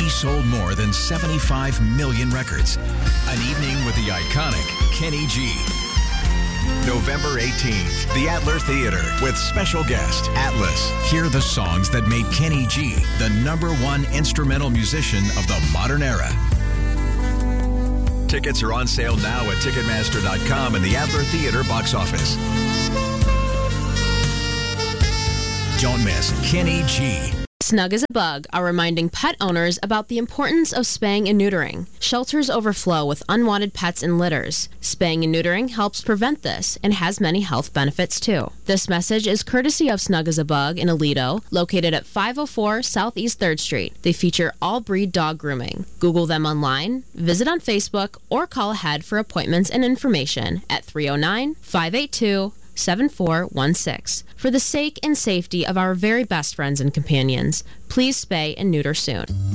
He sold more than 75 million records. An evening with the iconic Kenny G. November 18th, the Adler Theater with special guest Atlas. Hear the songs that made Kenny G the #1 instrumental musician of the modern era. Tickets are on sale now at Ticketmaster.com and the Adler Theater box office. Don't miss Kenny G. Snug as a Bug are reminding pet owners about the importance of spaying and neutering. Shelters overflow with unwanted pets and litters. Spaying and neutering helps prevent this and has many health benefits too. This message is courtesy of Snug as a Bug in Aledo, located at 504 Southeast 3rd Street. They feature all-breed dog grooming. Google them online, visit on Facebook, or call ahead for appointments and information at 309-582-7416. For the sake and safety of our very best friends and companions, please spay and neuter soon.